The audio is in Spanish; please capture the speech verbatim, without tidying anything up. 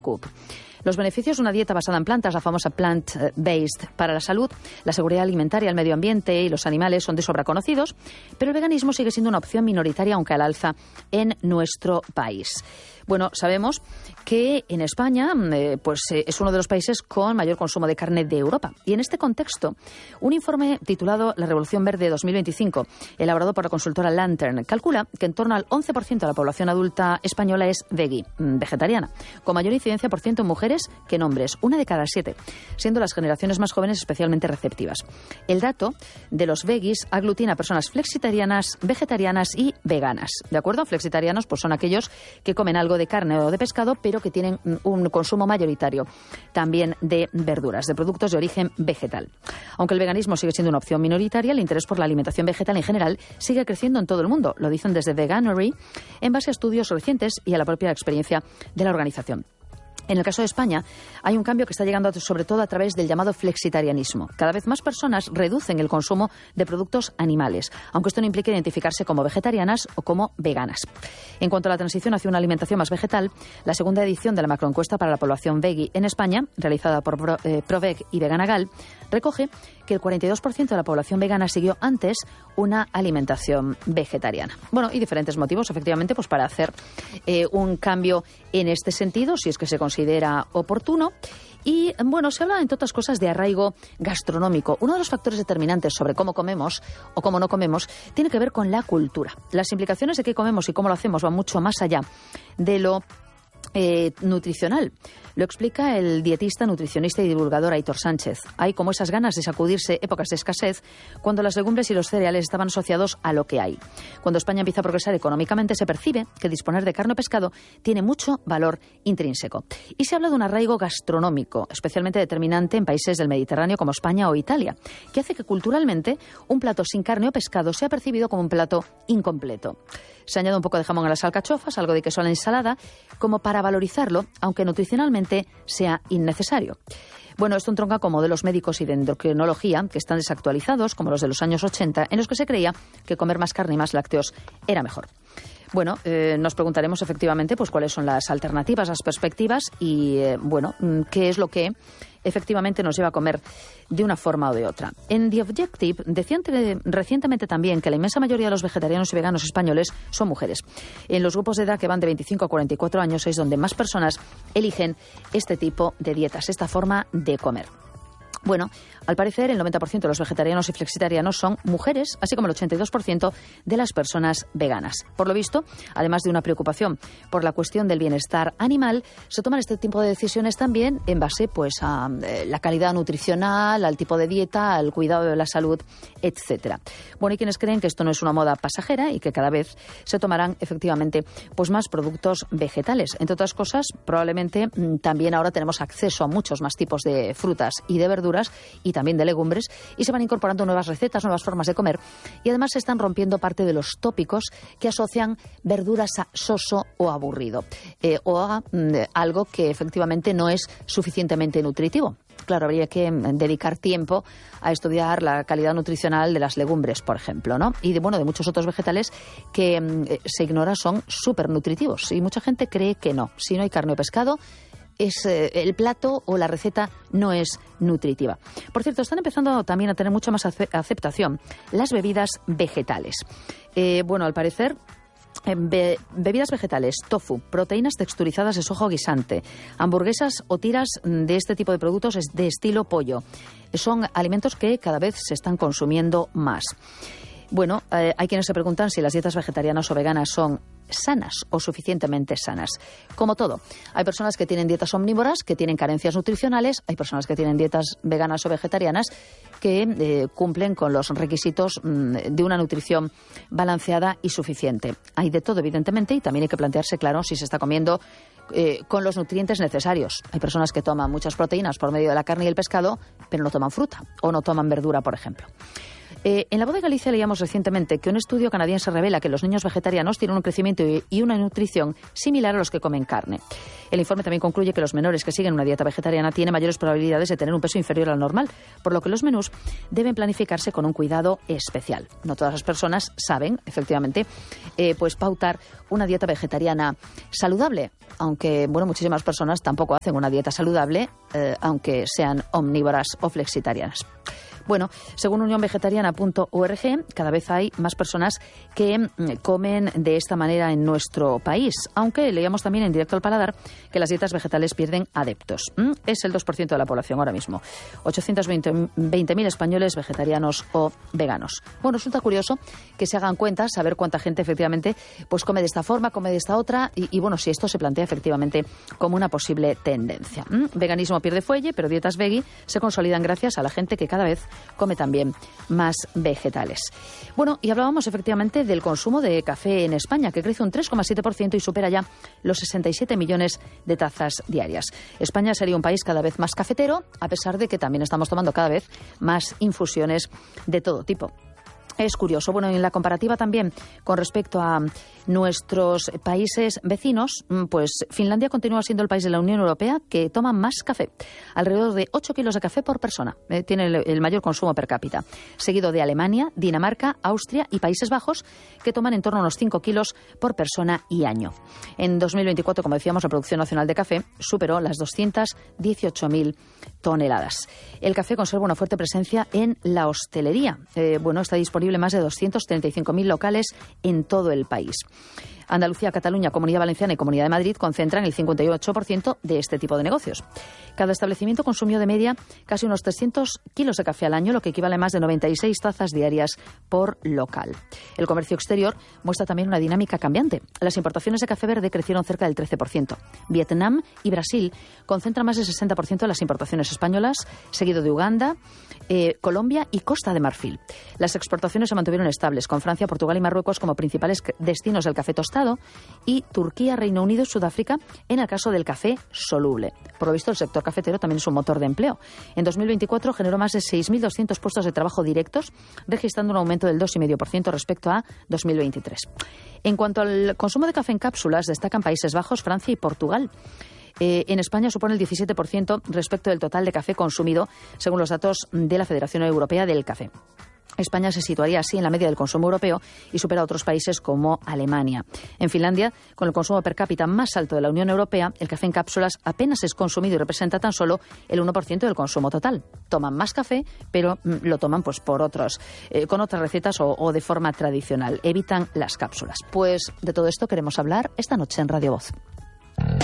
Coop. Los beneficios de una dieta basada en plantas, la famosa plant-based, para la salud, la seguridad alimentaria, el medio ambiente y los animales son de sobra conocidos, pero el veganismo sigue siendo una opción minoritaria, aunque al alza, en nuestro país. Bueno, sabemos que en España eh, pues, eh, es uno de los países con mayor consumo de carne de Europa. Y en este contexto, un informe titulado La Revolución Verde dos mil veinticinco, elaborado por la consultora Lantern, calcula que en torno al once por ciento de la población adulta española es veggie, vegetariana, con mayor incidencia por ciento en mujeres que en hombres, una de cada siete, siendo las generaciones más jóvenes especialmente receptivas. El dato de los veggies aglutina a personas flexitarianas, vegetarianas y veganas. ¿De acuerdo? Flexitarianos pues son aquellos que comen algo de carne o de pescado, pero que tienen un consumo mayoritario también de verduras, de productos de origen vegetal. Aunque el veganismo sigue siendo una opción minoritaria, el interés por la alimentación vegetal en general sigue creciendo en todo el mundo. Lo dicen desde Veganuary en base a estudios recientes y a la propia experiencia de la organización. En el caso de España, hay un cambio que está llegando sobre todo a través del llamado flexitarianismo. Cada vez más personas reducen el consumo de productos animales, aunque esto no implique identificarse como vegetarianas o como veganas. En cuanto a la transición hacia una alimentación más vegetal, la segunda edición de la macroencuesta para la población veggie en España, realizada por Pro, eh, Proveg y Veganagal, recoge que el cuarenta y dos por ciento de la población vegana siguió antes una alimentación vegetariana. Bueno, y diferentes motivos, efectivamente, pues para hacer eh, un cambio en este sentido, si es que se considera oportuno. Y, bueno, se habla, entre otras cosas, de arraigo gastronómico. Uno de los factores determinantes sobre cómo comemos o cómo no comemos tiene que ver con la cultura. Las implicaciones de qué comemos y cómo lo hacemos van mucho más allá de lo Eh, nutricional. Lo explica el dietista, nutricionista y divulgador Aitor Sánchez. Hay como esas ganas de sacudirse épocas de escasez cuando las legumbres y los cereales estaban asociados a lo que hay. Cuando España empieza a progresar económicamente, se percibe que disponer de carne o pescado tiene mucho valor intrínseco. Y se habla de un arraigo gastronómico, especialmente determinante en países del Mediterráneo como España o Italia, que hace que culturalmente un plato sin carne o pescado sea percibido como un plato incompleto. Se añade un poco de jamón a las alcachofas, algo de queso a la ensalada, como para valorizarlo, aunque nutricionalmente sea innecesario. Bueno, esto entronca con modelos médicos y de endocrinología que están desactualizados, como los de los años ochenta, en los que se creía que comer más carne y más lácteos era mejor. Bueno, eh, nos preguntaremos efectivamente pues cuáles son las alternativas, las perspectivas y, eh, bueno, qué es lo que efectivamente nos lleva a comer de una forma o de otra. En The Objective decían recientemente también que la inmensa mayoría de los vegetarianos y veganos españoles son mujeres. En los grupos de edad que van de veinticinco a cuarenta y cuatro años es donde más personas eligen este tipo de dietas, esta forma de comer. Bueno, al parecer el noventa por ciento de los vegetarianos y flexitarianos son mujeres, así como el ochenta y dos por ciento de las personas veganas. Por lo visto, además de una preocupación por la cuestión del bienestar animal, se toman este tipo de decisiones también en base pues a eh, la calidad nutricional, al tipo de dieta, al cuidado de la salud, etcétera. Bueno, hay quienes creen que esto no es una moda pasajera y que cada vez se tomarán efectivamente pues más productos vegetales. Entre otras cosas, probablemente mmm, también ahora tenemos acceso a muchos más tipos de frutas y de verduras y también de legumbres, y se van incorporando nuevas recetas, nuevas formas de comer, y además se están rompiendo parte de los tópicos que asocian verduras a soso o aburrido, eh, o a mm, algo que efectivamente no es suficientemente nutritivo. Claro, habría que dedicar tiempo a estudiar la calidad nutricional de las legumbres, por ejemplo, ¿no? Y de, bueno, de muchos otros vegetales que eh, se ignora son súper nutritivos, y mucha gente cree que no. Si no hay carne o pescado, es eh, el plato o la receta no es nutritiva. Por cierto, están empezando también a tener mucha más aceptación las bebidas vegetales. Eh, bueno, al parecer, eh, be bebidas vegetales, tofu, proteínas texturizadas de soja o guisante, hamburguesas o tiras de este tipo de productos de estilo pollo. Son alimentos que cada vez se están consumiendo más. Bueno, eh, hay quienes se preguntan si las dietas vegetarianas o veganas son sanas o suficientemente sanas. Como todo, hay personas que tienen dietas omnívoras, que tienen carencias nutricionales, hay personas que tienen dietas veganas o vegetarianas que eh, cumplen con los requisitos mmm, de una nutrición balanceada y suficiente. Hay de todo, evidentemente, y también hay que plantearse, claro, si se está comiendo eh, con los nutrientes necesarios. Hay personas que toman muchas proteínas por medio de la carne y el pescado, pero no toman fruta o no toman verdura, por ejemplo. Eh, en La Voz de Galicia leíamos recientemente que un estudio canadiense revela que los niños vegetarianos tienen un crecimiento y una nutrición similar a los que comen carne. El informe también concluye que los menores que siguen una dieta vegetariana tienen mayores probabilidades de tener un peso inferior al normal, por lo que los menús deben planificarse con un cuidado especial. No todas las personas saben, efectivamente, eh, pues pautar una dieta vegetariana saludable, aunque, bueno, muchísimas personas tampoco hacen una dieta saludable, eh, aunque sean omnívoras o flexitarianas. Bueno, según unión vegetariana punto org, cada vez hay más personas que comen de esta manera en nuestro país, aunque leíamos también en Directo al Paladar que las dietas vegetales pierden adeptos. Es el dos por ciento de la población ahora mismo. ochocientos veinte mil españoles vegetarianos o veganos. Bueno, resulta curioso que se hagan cuentas, saber cuánta gente efectivamente pues come de esta forma, come de esta otra, y, y bueno, si esto se plantea efectivamente como una posible tendencia. ¿Mm? Veganismo pierde fuelle, pero dietas veggie se consolidan gracias a la gente que cada vez come también más vegetales. Bueno, y hablábamos efectivamente del consumo de café en España, que crece un tres coma siete por ciento y supera ya los sesenta y siete millones de tazas diarias. España sería un país cada vez más cafetero, a pesar de que también estamos tomando cada vez más infusiones de todo tipo. Es curioso. Bueno, en la comparativa también con respecto a nuestros países vecinos, pues Finlandia continúa siendo el país de la Unión Europea que toma más café. Alrededor de ocho kilos de café por persona. Eh, tiene el, el mayor consumo per cápita. Seguido de Alemania, Dinamarca, Austria y Países Bajos, que toman en torno a unos cinco kilos por persona y año. En dos mil veinticuatro, como decíamos, la producción nacional de café superó las doscientas dieciocho mil toneladas. El café conserva una fuerte presencia en la hostelería. Eh, bueno, está disponible más de doscientos treinta y cinco mil locales en todo el país. Andalucía, Cataluña, Comunidad Valenciana y Comunidad de Madrid concentran el cincuenta y ocho por ciento de este tipo de negocios. Cada establecimiento consumió de media casi unos trescientos kilos de café al año, lo que equivale a más de noventa y seis tazas diarias por local. El comercio exterior muestra también una dinámica cambiante. Las importaciones de café verde crecieron cerca del trece por ciento. Vietnam y Brasil concentran más del sesenta por ciento de las importaciones españolas, seguido de Uganda, eh, Colombia y Costa de Marfil. Las exportaciones se mantuvieron estables, con Francia, Portugal y Marruecos como principales destinos del café tostado, y Turquía, Reino Unido y Sudáfrica en el caso del café soluble. Por lo visto, el sector cafetero también es un motor de empleo. En dos mil veinticuatro generó más de seis mil doscientos puestos de trabajo directos, registrando un aumento del dos coma cinco por ciento respecto a dos mil veintitrés. En cuanto al consumo de café en cápsulas, destacan Países Bajos, Francia y Portugal. Eh, en España supone el diecisiete por ciento respecto del total de café consumido, según los datos de la Federación Europea del Café. España se situaría así en la media del consumo europeo y supera a otros países como Alemania. En Finlandia, con el consumo per cápita más alto de la Unión Europea, el café en cápsulas apenas es consumido y representa tan solo el uno por ciento del consumo total. Toman más café, pero mm, lo toman pues por otros, eh, con otras recetas o, o de forma tradicional. Evitan las cápsulas. Pues de todo esto queremos hablar esta noche en Radio Voz.